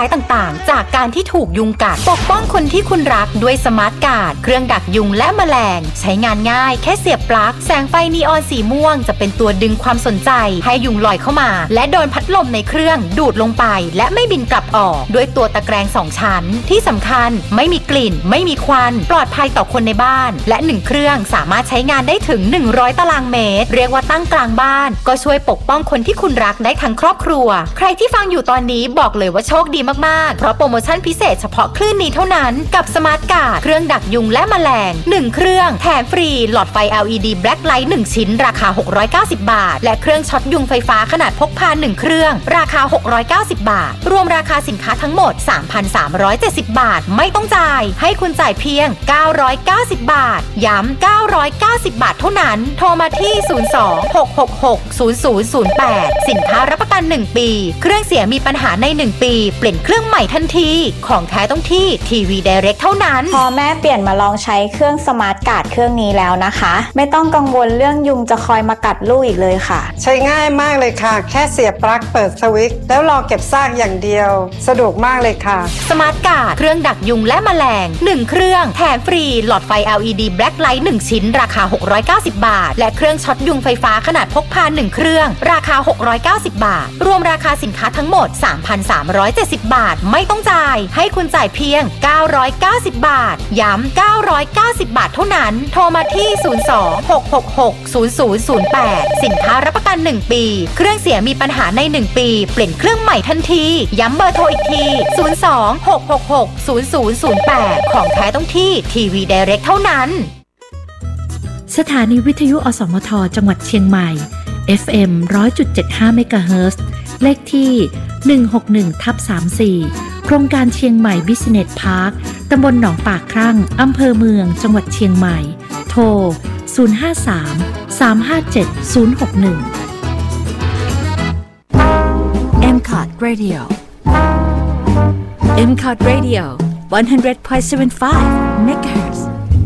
ายต่างๆจากการที่ถูกยุงกัดปกป้องคนที่คุณรักด้วยสมาร์ทการ์ดเครื่องดักยุงและแมลงใช้งานง่ายแค่เสียบปลั๊กแสงไฟนีออนสีม่วงจะเป็นตัวดึงความสนใจให้ยุงลอยเข้ามาและโดนพัดลมในเครื่องดูดลงไปและไม่บินกลับออกด้วยตัวตะแกรง2ชั้นที่สำคัญไม่มีกลิ่นไม่มีควันปลอดภัยต่อคนในบ้านและ1เครื่องสามารถใช้งานได้ถึง100ตารางเมตรเรียกว่าตั้งกลางบ้านก็ช่วยปกป้องคนที่คุณรักได้ทั้งครอบครัวใครที่ฟังอยู่ตอนนี้บอกเลยว่าโชคดีมากๆเพราะโปรโมชั่นพิเศษเฉพาะคลื่นนี้เท่านั้นกับสมาร์ทการ์ดเครื่องดักยุงและแมลง1เครื่องแถมฟรีหลอดไฟ LED Black Light 1ชิ้นราคา690บาทและเครื่องช็อตยุงไฟฟ้าขนาดพกพา1เครื่องราคา690บาทรวมราคาสินค้าทั้งหมด 3,370 บาทไม่ต้องจ่ายให้คุณจ่ายเพียง990บาทย้ำ990บาทเท่านั้นโทรมาที่02-666-0008สินค้ารับประกัน1ปีเครื่องเสียมีปัญหาใน1ปีเปลี่ยนเครื่องใหม่ทันทีของแท้ต้องที่ทีวีไดเรกเท่านั้นพอแม่เปลี่ยนมาลองใช้เครื่องสมาร์ทการ์ดเครื่องนี้แล้วนะคะไม่ต้องกังวลเรื่องยุงจะคอยมากัดลูกอีกเลยค่ะใช้ง่ายมากเลยค่ะแค่เสียบปลั๊กเปิดสวิตช์แล้วรอเก็บซากอย่างเดียวสะดวกมากเลยค่ะสมาร์ทการ์ดเครื่องดักยุงและแมลง1เครื่องแถมฟรีหลอดไฟ LED Black Light 1ชิ้นราคา690บาทและเครื่องช็อตยุงไฟฟ้าขนาดพกพา1เครื่องราคา690บาทรวมราคาสินค้าทั้งหมด 3,370 บาทไม่ต้องจ่ายให้คุณจ่ายเพียง990บาทย้ำ990บาทเท่านั้นโทรมาที่02-666-0008สินค้ารับประกัน1ปีเครื่องเสียมีปัญหาใน1ปีเปลี่ยนเครื่องใหม่ทันทีย้ำเบอร์โทรอีกที02-666-0008ของแท้ต้องที่ทีวีไดเรกเท่านั้นสถานีวิทยุอสมทจังหวัดเชียงใหม่ FM 100.75 เมกะเฮิรตซ์เลขที่161/34โครงการเชียงใหม่ Business Park ตำบลหนองปากครั่งอำเภอเมืองจังหวัดเชียงใหม่โทร053-357-061 MCOT Radio MCOT Radio 100.75 MHz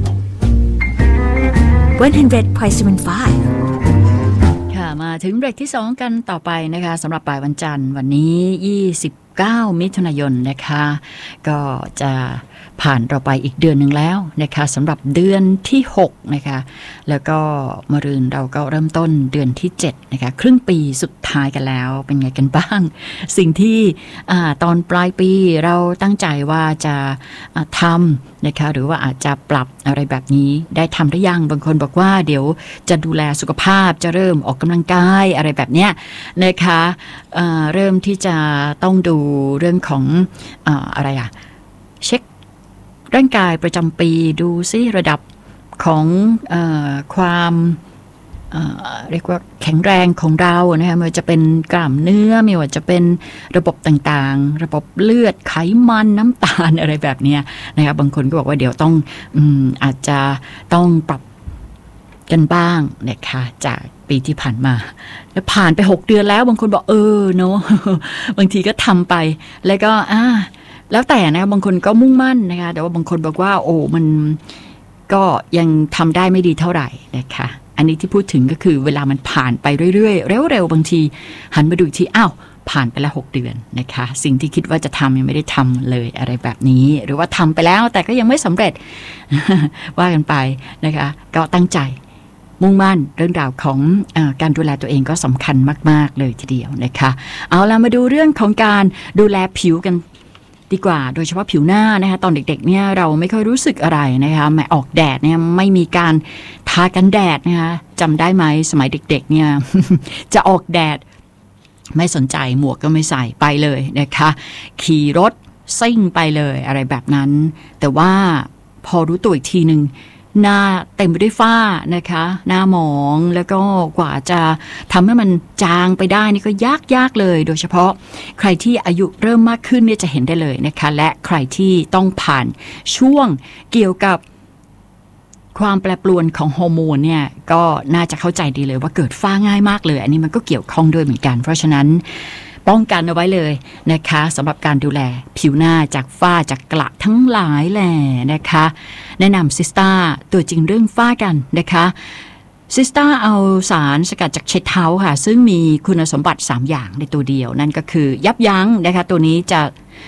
100.75 ค่ะมาถึงเบรกที่2กันต่อไปนะคะสำหรับบ่ายวันจันทร์วันนี้29มิถุนายนนะคะก็จะผ่านเราไปอีกเดือนหนึ่งแล้วนะคะสำหรับเดือนที่6นะคะแล้วก็มะรืนเราก็เริ่มต้นเดือนที่7นะคะครึ่งปีสุดท้ายกันแล้วเป็นไงกันบ้างสิ่งที่ตอนปลายปีเราตั้งใจว่าจะทำนะคะหรือว่าอาจจะปรับอะไรแบบนี้ได้ทำหรือยังบางคนบอกว่าเดี๋ยวจะดูแลสุขภาพจะเริ่มออกกำลังกายอะไรแบบเนี้ยนะคะเริ่มที่จะต้องดูเรื่องของอะไรเช็คร่างกายประจำปีดูซิระดับของความเรียกว่าแข็งแรงของเรานะคะไม่ว่าจะเป็นกล้ามเนื้อไม่ว่าจะเป็นระบบต่างๆระบบเลือดไขมันน้ำตาลอะไรแบบนี้นะคะบางคนก็บอกว่าเดี๋ยวต้องอาจจะต้องปรับกันบ้างนะคะจากปีที่ผ่านมาแล้วผ่านไป6เดือนแล้วบางคนบอกเนาะ บางทีก็ทำไปแล้วก็แล้วแต่นะบางคนก็มุ่งมั่นนะคะแต่ว่าบางคนบอกว่ามันก็ยังทำได้ไม่ดีเท่าไหร่นะคะอันนี้ที่พูดถึงก็คือเวลามันผ่านไปเรื่อยๆเร็วๆบางทีหันมาดูทีผ่านไปแล้ว6เดือนนะคะสิ่งที่คิดว่าจะทำยังไม่ได้ทำเลยอะไรแบบนี้หรือว่าทำไปแล้วแต่ก็ยังไม่สำเร็จ ว่ากันไปนะคะก็ตั้งใจมุ่งมั่นเรื่องราวของการดูแลตัวเองก็สำคัญมากๆเลยทีเดียวนะคะเอาล่ะมาดูเรื่องของการดูแลผิวกันดีกว่าโดยเฉพาะผิวหน้านะคะตอนเด็กๆเนี่ยเราไม่ค่อยรู้สึกอะไรนะคะแม้ออกแดดเนี่ยไม่มีการทากันแดดนะคะจำได้ไหมสมัยเด็กๆเนี่ย จะออกแดดไม่สนใจหมวกก็ไม่ใส่ไปเลยนะคะขี่รถซิ่งไปเลยอะไรแบบนั้นแต่ว่าพอรู้ตัวอีกทีนึงหน้าเต็มไปด้วยฝ้านะคะหน้าหมองแล้วก็กว่าจะทำให้มันจางไปได้นี่ก็ยากเลยโดยเฉพาะใครที่อายุเริ่มมากขึ้นเนี่ยจะเห็นได้เลยนะคะและใครที่ต้องผ่านช่วงเกี่ยวกับความแปรปรวนของฮอร์โมนเนี่ยก็น่าจะเข้าใจดีเลยว่าเกิดฝ้าง่ายมากเลยอันนี้มันก็เกี่ยวข้องด้วยเหมือนกันเพราะฉะนั้นป้องกันเอาไว้เลยนะคะสำหรับการดูแลผิวหน้าจากฝ้าจากกระทั้งหลายแหล่นะคะแนะนำซิสต้าตัวจริงเรื่องฝ้ากันนะคะซิสต้าเอาสารสกัดจากเชดเท้าค่ะซึ่งมีคุณสมบัติ3อย่างในตัวเดียวนั่นก็คือยับยั้งนะคะตัวนี้จะ